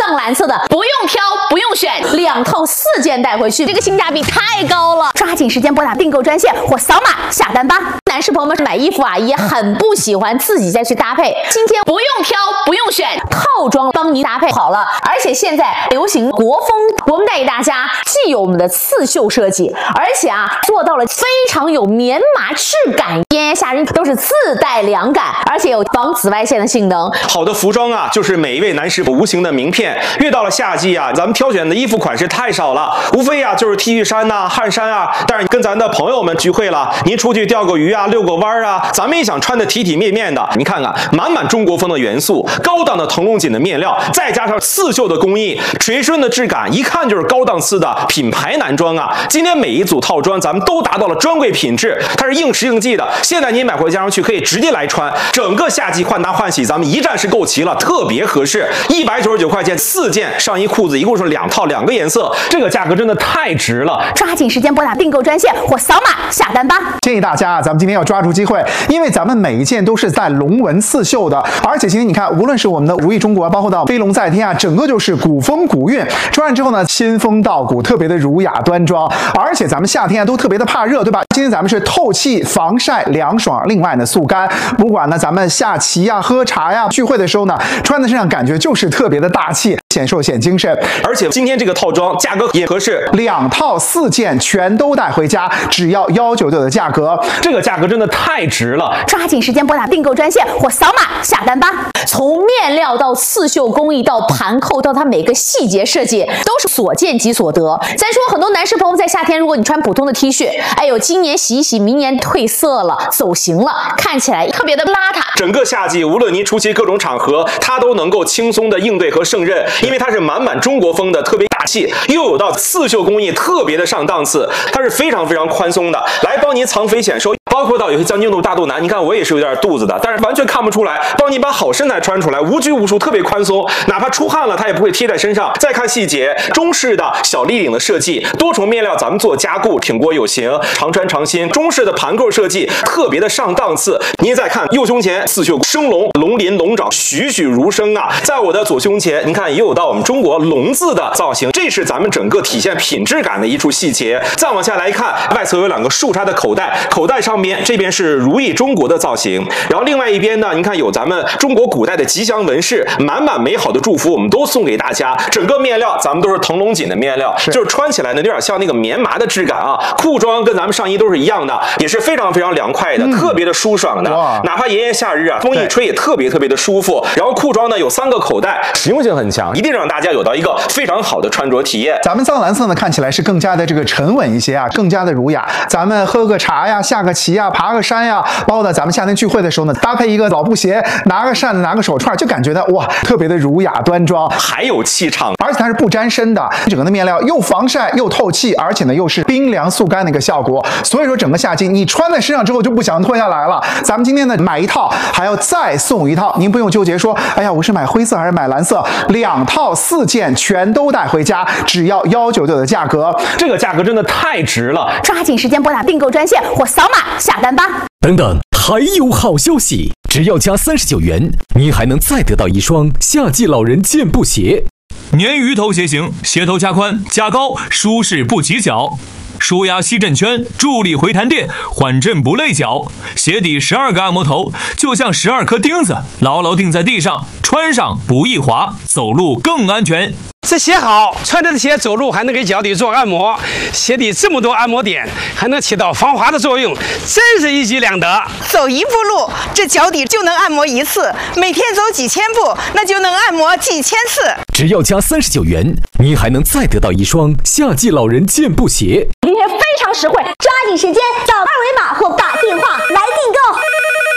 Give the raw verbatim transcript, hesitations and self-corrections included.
藏蓝色的，不用挑，不用选，两套四件带回去，这个性价比太高了！抓紧时间拨打订购专线或扫码下单吧。男士朋友们买衣服啊，也很不喜欢自己再去搭配，今天不用挑，不用选，套装帮您搭配好了。而且现在流行国风，我们带给大家既有我们的刺绣设计，而且啊做到了非常有棉麻质感，炎炎夏日都是自带凉感，而且有防紫外线的性能。 好的服装啊，就是每一位男士无形的名片。越到了夏季啊，咱们挑选的衣服款式太少了，无非啊就是 T 恤衫呐、啊、汗衫啊。但是跟咱的朋友们聚会了，您出去钓个鱼啊、遛个弯啊，咱们也想穿的体体面面的。你看看，满满中国风的元素，高档的腾龙锦的面料，再加上刺绣的工艺，垂顺的质感，一看就是高档次的品牌男装啊。今天每一组套装，咱们都达到了专柜品质，它是应时应季的。现在您买回家上去可以直接来穿，整个夏季换搭换洗，咱们一站式购齐了，特别合适。一百九十九块钱四件上衣裤子，一共是两套，两个颜色，这个价格真的太值了！ 抓紧时间拨打订购专线或扫码下单吧。 建议大家，咱们今天要抓住机会，因为咱们每一件都是带龙纹刺绣的，而且今天你看，无论是我们的如意中国，包括到飞龙在天啊，整个就是古风古韵。穿上之后呢，新风道骨，特别的儒雅端庄。而且咱们夏天啊都特别的怕热，对吧？今天咱们是透气、防晒、凉爽，另外呢速干。不管呢咱们下棋呀、喝茶呀、聚会的时候呢，穿在身上感觉就是特别的大气，显瘦显精神。 而且今天这个套装价格也合适， 两套四件全都带回家，只要一九九的价格， 这个价格真的太值了！ 抓紧时间拨打订购专线或扫码下单吧。从面料到刺绣工艺到盘扣到它每个细节设计，都是所见即所得。再说很多男士朋友在夏天，如果你穿普通的 T 恤，哎呦，今年洗一洗，明年褪色了，走形了，看起来特别的邋遢。 整个夏季，无论您出席各种场合，它都能够轻松的应对和胜任，因为它是满满中国风的，特别大气，又有到刺绣工艺，特别的上档次，它是非常非常宽松的，来帮您藏肥显瘦。包括到有些将军肚、大肚腩，你看我也是有点肚子的，但是完全看不出来，帮你把好身材穿出来，无拘无束，特别宽松，哪怕出汗了，它也不会贴在身上。再看细节，中式的小立领的设计，多重面料咱们做加固，挺过有型，常穿常新。中式的盘扣设计，特别的上档次。您再看右胸前刺绣生龙，龙鳞龙爪栩栩如生啊！在我的左胸前，您看也有到我们中国龙字的造型，这是咱们整个体现品质感的一处细节。再往下来看，外侧有两个竖插的口袋，口袋上边这边是如意中国的造型，然后另外一边呢，您看有咱们中国古代的吉祥纹饰，满满美好的祝福，我们都送给大家。整个面料咱们都是腾龙锦的面料，是就是穿起来呢有点像那个棉麻的质感啊。裤装跟咱们上衣都是一样的，也是非常非常凉快的，嗯、特别的舒爽的。哪怕炎炎夏日啊，风一吹也特别特别的舒服。然后裤装呢有三个口袋，实用性很强，一定让大家有到一个非常好的穿着体验。 咱们藏蓝色呢看起来是更加的这个沉稳一些啊，更加的儒雅。咱们喝个茶呀，下个棋呀，爬个山呀，包括呢咱们夏天聚会的时候呢，搭配一个老布鞋，拿个扇子，拿个手串，就感觉呢哇，特别的儒雅端庄， 还有气场， 而且它是不沾身的，整个的面料又防晒又透气，而且呢又是冰凉速干的一个效果。所以说整个夏季你穿在身上之后就不想脱下来了。咱们今天呢买一套还要再送一套，您不用纠结说，哎呀我是买灰色还是买蓝色，两套四件全都带回家，只要一九九的价格， 这个价格真的太值了！ 抓紧时间拨打订购专线或扫码下单吧。 等等，还有好消息！只要加三十九元，您还能再得到一双夏季老人健步鞋。 鲶鱼头鞋型，鞋头加宽加高，舒适不起脚。舒压吸震圈，助力回弹垫，缓震不累脚。鞋底十二个按摩头，就像十二颗钉子，牢牢钉在地上，穿上不易滑，走路更安全。 这鞋好，穿着的鞋走路还能给脚底做按摩，鞋底这么多按摩点，还能起到防滑的作用，真是一举两得。 走一步路，这脚底就能按摩一次；每天走几千步，那就能按摩几千次。 只要加三十九元，您还能再得到一双夏季老人健步鞋。 今天非常实惠，抓紧时间扫二维码或打电话。